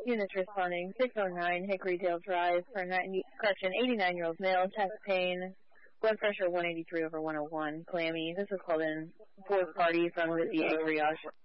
Units responding 609 Hickorydale Drive for 89-year-old male, chest pain, blood pressure 183/101, clammy. This was called in fourth party from the Angry